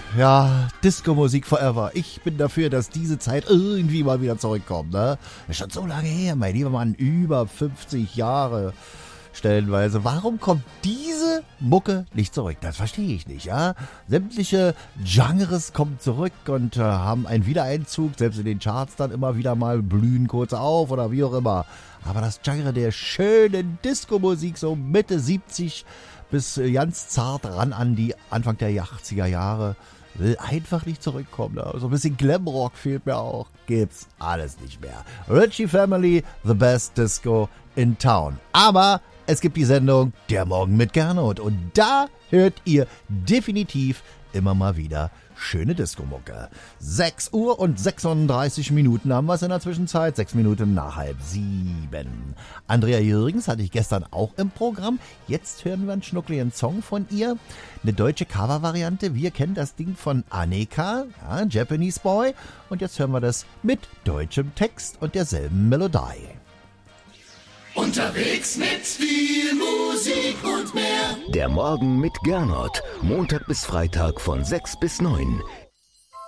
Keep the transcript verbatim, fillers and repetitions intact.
Ja, Disco-Musik forever. Ich bin dafür, dass diese Zeit irgendwie mal wieder zurückkommt, ne? Das ist schon so lange her, mein lieber Mann. Über fünfzig Jahre stellenweise. Warum kommt diese Mucke nicht zurück? Das verstehe ich nicht, ja? Sämtliche Genres kommen zurück und äh, haben einen Wiedereinzug. Selbst in den Charts dann immer wieder mal blühen kurz auf oder wie auch immer. Aber das Genre der schönen Disco-Musik, so Mitte siebzig bis äh, ganz zart ran an die Anfang der achtziger Jahre, will einfach nicht zurückkommen. Ne? So ein bisschen Glamrock fehlt mir auch. Gibt's alles nicht mehr. Ritchie Family, the best disco in town. Aber es gibt die Sendung Der Morgen mit Gernot. Und da hört ihr definitiv immer mal wieder schöne Disco-Mucke. sechs Uhr und sechsunddreißig Minuten haben wir es in der Zwischenzeit. sechs Minuten nach halb sieben. Andrea Jürgens hatte ich gestern auch im Programm. Jetzt hören wir einen schnuckligen Song von ihr. Eine deutsche Cover-Variante. Wir kennen das Ding von Aneka, ja, Japanese Boy. Und jetzt hören wir das mit deutschem Text und derselben Melodie. Unterwegs mit viel Musik und mehr. Der Morgen mit Gernot. Montag bis Freitag von sechs bis neun.